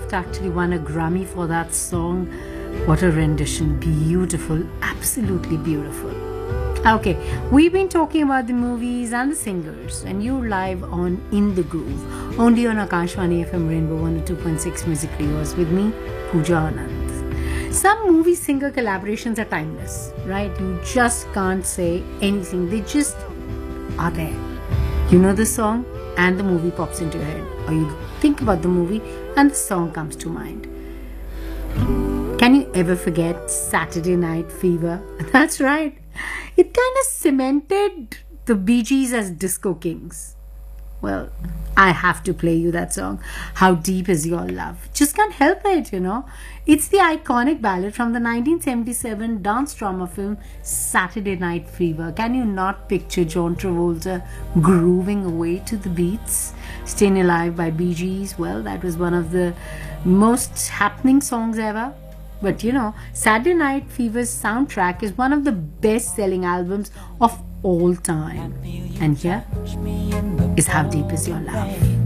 Swift actually won a Grammy for that song. What a rendition. Beautiful. Absolutely beautiful. Okay, we've been talking about the movies and the singers, and you're live on In the Groove, only on Akashvani FM Rainbow 102.6 Musically Yours with me, Pooja Anand. Some movie singer collaborations are timeless, right? You just can't say anything. They just are there. You know the song and the movie pops into your head, or you think about the movie and the song comes to mind. Can you ever forget Saturday Night Fever? That's right. It kind of cemented the Bee Gees as disco kings. Well, I have to play you that song, How Deep Is Your Love. Just can't help it, you know. It's the iconic ballad from the 1977 dance drama film Saturday Night Fever. Can you not picture John Travolta grooving away to the beats? Staying Alive by Bee Gees, well, that was one of the most happening songs ever. But you know, Saturday Night Fever's soundtrack is one of the best-selling albums of all time. And here is How Deep Is Your Love.